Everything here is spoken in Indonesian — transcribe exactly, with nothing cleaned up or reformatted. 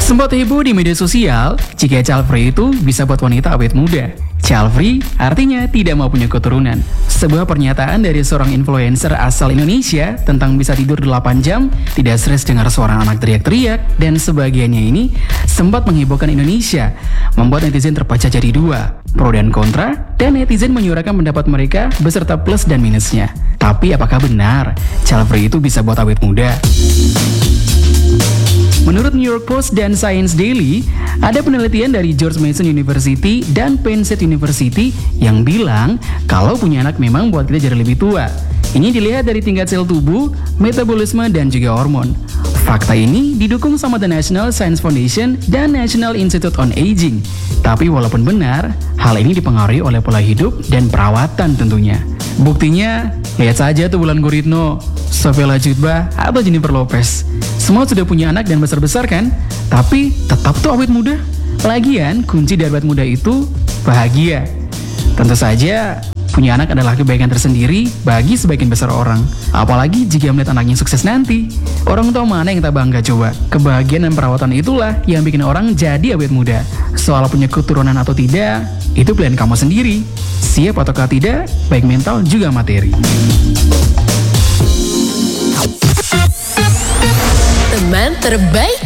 Sempat heboh di media sosial jika child free itu bisa buat wanita awet muda. Child free artinya tidak mau punya keturunan. Sebuah pernyataan dari seorang influencer asal Indonesia tentang bisa tidur delapan jam, tidak stres dengar suara anak teriak-teriak, dan sebagainya ini sempat menghebohkan Indonesia, membuat netizen terpecah jadi dua, pro dan kontra, dan netizen menyuarakan pendapat mereka beserta plus dan minusnya. Tapi apakah benar child free itu bisa buat awet muda? Menurut New York Post dan Science Daily, ada penelitian dari George Mason University dan Penn State University yang bilang kalau punya anak memang buat kita jadi lebih tua. Ini dilihat dari tingkat sel tubuh, metabolisme, dan juga hormon. Fakta ini didukung sama The National Science Foundation dan National Institute on Aging. Tapi walaupun benar, hal ini dipengaruhi oleh pola hidup dan perawatan tentunya. Buktinya, lihat saja tuh Wulan Guritno, Sophia Latjuba, atau Jennifer Lopez. Semua sudah punya anak dan besar-besar kan? Tapi tetap tuh awet muda. Lagian, kunci dari awet muda itu bahagia. Tentu saja, punya anak adalah kebaikan tersendiri bagi sebagian besar orang. Apalagi jika melihat anaknya sukses nanti. Orang tua mana yang tak bangga coba? Kebahagiaan dan perawatan itulah yang bikin orang jadi awet muda. Soal punya keturunan atau tidak, itu pilihan kamu sendiri. Siap ataukah tidak, baik mental juga materi. Teman terbaik